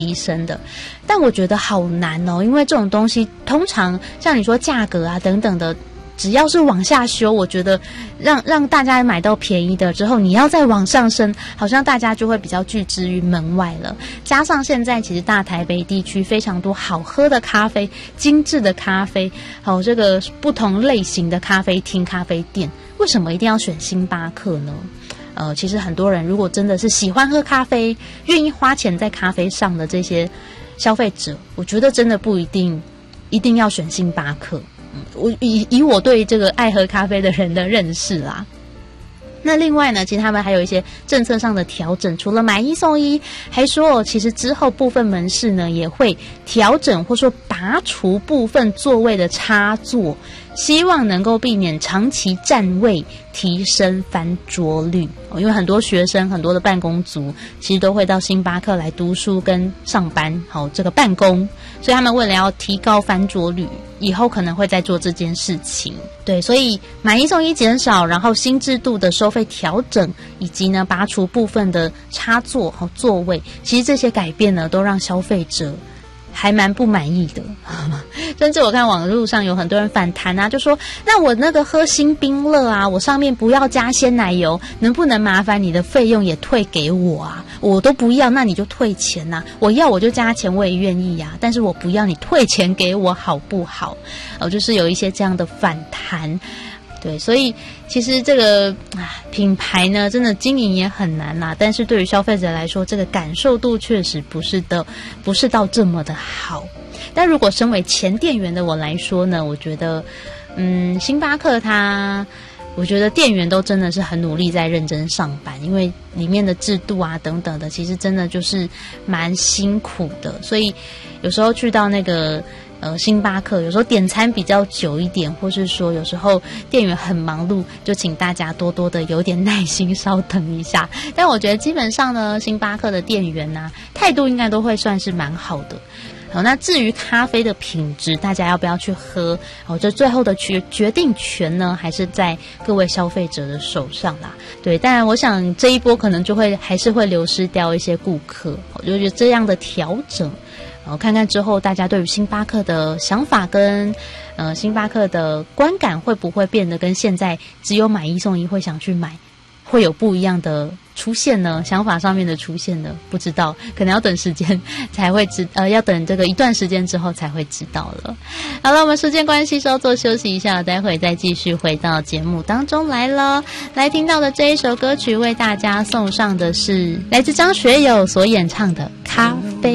提升的。但我觉得好难哦，因为这种东西通常像你说价格啊等等的，只要是往下修，我觉得让大家买到便宜的之后，你要再往上升，好像大家就会比较拒之于门外了。加上现在其实大台北地区非常多好喝的咖啡、精致的咖啡，还有这个不同类型的咖啡厅、咖啡店，为什么一定要选星巴克呢？其实很多人如果真的是喜欢喝咖啡，愿意花钱在咖啡上的这些消费者，我觉得真的不一定要选星巴克。我以我对这个爱喝咖啡的人的认识啦。那另外呢，其实他们还有一些政策上的调整，除了买一送一，还说其实之后部分门市呢也会调整或说拔除部分座位的插座，希望能够避免长期占位，提升翻桌率。因为很多学生、很多的办公族其实都会到星巴克来读书跟上班，这个办公，所以他们为了要提高翻桌率，以后可能会再做这件事情。对，所以买一送一减少，然后新制度的收费调整，以及呢拔除部分的插座和座位，其实这些改变呢都让消费者还蛮不满意的。甚至我看网络上有很多人反弹啊，就说那我那个喝星冰乐啊，我上面不要加鲜奶油，能不能麻烦你的费用也退给我啊？我都不要，那你就退钱啊，我要我就加钱，我也愿意啊，但是我不要，你退钱给我好不好？就是有一些这样的反弹。对，所以其实这个品牌呢，真的经营也很难啦。但是对于消费者来说，这个感受度确实不是到这么的好。但如果身为前店员的我来说呢，我觉得，星巴克我觉得店员都真的是很努力在认真上班，因为里面的制度啊等等的，其实真的就是蛮辛苦的。所以有时候去到那个星巴克，有时候点餐比较久一点，或是说有时候店员很忙碌，就请大家多多的有点耐心，稍等一下。但我觉得基本上呢，星巴克的店员啊，态度应该都会算是蛮好的。好，那至于咖啡的品质，大家要不要去喝？这最后的决定权呢，还是在各位消费者的手上啦。对，当然我想这一波可能就还是会流失掉一些顾客。我就觉得这样的调整，看看之后大家对于星巴克的想法跟星巴克的观感会不会变得跟现在只有买一送一会想去买，会有不一样的出现呢？想法上面的出现呢？不知道，可能要等时间才会要等这个一段时间之后才会知道了。好了，我们时间关系稍作休息一下，待会再继续回到节目当中来了。来听到的这一首歌曲为大家送上的是来自张学友所演唱的《咖啡》。